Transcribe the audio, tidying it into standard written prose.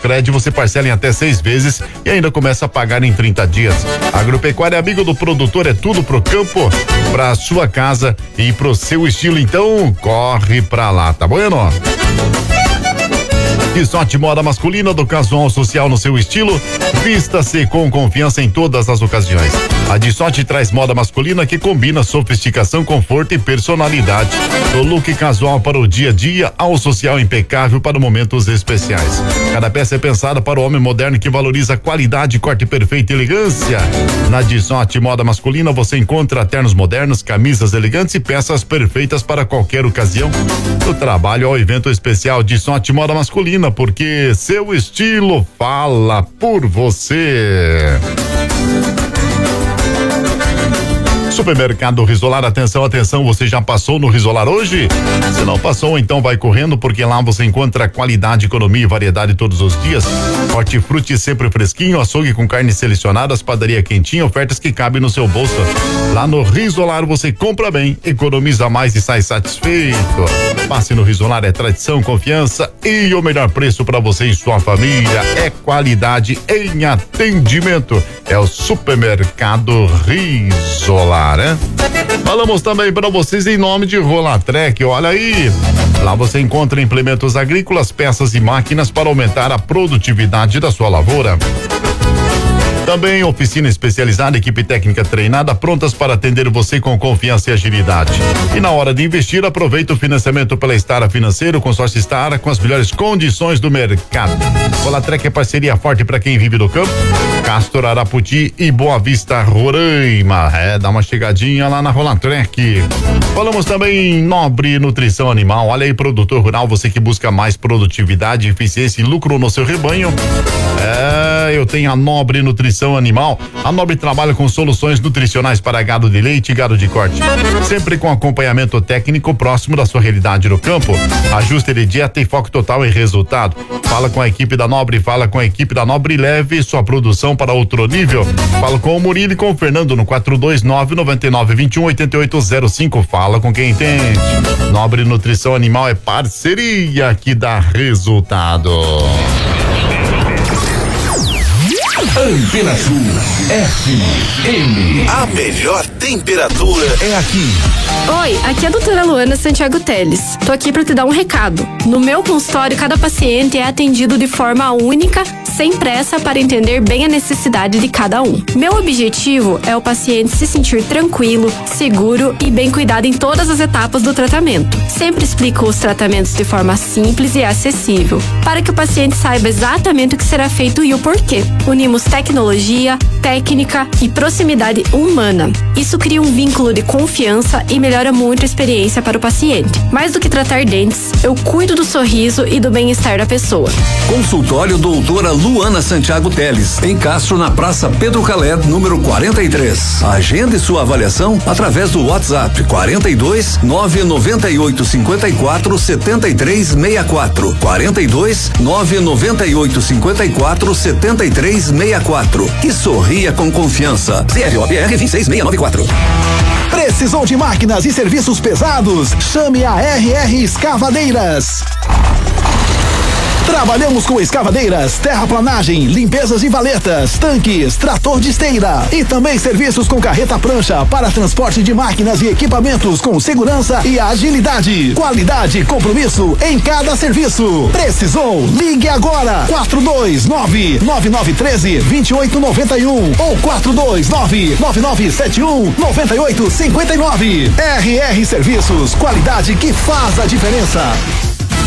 Cred você parcela em até 6 vezes e ainda começa a pagar em 30 dias. Agropecuária Amigo do Produtor é tudo pro campo, pra sua casa e pro seu estilo, então corre pra lá, tá bueno? Dissorte Moda Masculina, do casual ao social no seu estilo. Vista-se com confiança em todas as ocasiões. A Dissorte traz moda masculina que combina sofisticação, conforto e personalidade. Do look casual para o dia a dia ao social impecável para momentos especiais. Cada peça é pensada para o homem moderno que valoriza qualidade, corte perfeito e elegância. Na Dissorte Moda Masculina você encontra ternos modernos, camisas elegantes e peças perfeitas para qualquer ocasião. Do trabalho ao evento especial, Dissorte Moda Masculina, porque seu estilo fala por você. Supermercado Risolar, atenção, você já passou no Risolar hoje? Se não passou, então vai correndo, porque lá você encontra qualidade, economia e variedade todos os dias. Hortifruti sempre fresquinho, açougue com carnes selecionadas, padaria quentinha, ofertas que cabem no seu bolso. Lá no Risolar você compra bem, economiza mais e sai satisfeito. Passe no Risolar, é tradição, confiança e o melhor preço para você e sua família. É qualidade em atendimento. É o Supermercado Risolar. Falamos também para vocês em nome de Rolatrek, olha aí, lá você encontra implementos agrícolas, peças e máquinas para aumentar a produtividade da sua lavoura. Também oficina especializada, equipe técnica treinada, prontas para atender você com confiança e agilidade. E na hora de investir, aproveita o financiamento pela Stara Financeiro, consórcio Stara, com as melhores condições do mercado. Rolatrek é parceria forte para quem vive do campo. Castor, Araputi e Boa Vista, Roraima. Dá uma chegadinha lá na Rolatrek. Falamos também em Nobre Nutrição Animal. Olha aí, produtor rural, você que busca mais produtividade, eficiência e lucro no seu rebanho. Eu tenho a Nobre Nutrição Animal. A Nobre trabalha com soluções nutricionais para gado de leite e gado de corte, sempre com acompanhamento técnico próximo da sua realidade no campo. Ajuste de dieta e foco total em resultado. Fala com a equipe da Nobre, e leve sua produção para outro nível. Fala com o Murilo e com o Fernando no 429-9921-8805. Fala com quem entende. Nobre Nutrição Animal é parceria que dá resultado. Antena Sul FM. A melhor temperatura é aqui. Oi, aqui é a doutora Luana Santiago Teles. Tô aqui pra te dar um recado. No meu consultório, cada paciente é atendido de forma única, sem pressa, para entender bem a necessidade de cada um. Meu objetivo é o paciente se sentir tranquilo, seguro e bem cuidado em todas as etapas do tratamento. Sempre explico os tratamentos de forma simples e acessível, para que o paciente saiba exatamente o que será feito e o porquê. Unimos tecnologia, técnica e proximidade humana. Isso cria um vínculo de confiança e melhora muito a experiência para o paciente. Mais do que tratar dentes, eu cuido do sorriso e do bem-estar da pessoa. Consultório doutora Luana Santiago Teles, em Castro, na Praça Pedro Calé, número 43. Agende sua avaliação através do WhatsApp 42 998 54 73 64. 42 998 54 73 64. E sorria com confiança. CROPR 26694. Precisou de máquinas e serviços pesados? Chame a RR Escavadeiras. Trabalhamos com escavadeiras, terraplanagem, limpezas e valetas, tanques, trator de esteira e também serviços com carreta prancha para transporte de máquinas e equipamentos com segurança e agilidade. Qualidade e compromisso em cada serviço. Precisou? Ligue agora. 429-9913-2891 ou 429-9971-9859. RR Serviços, qualidade que faz a diferença.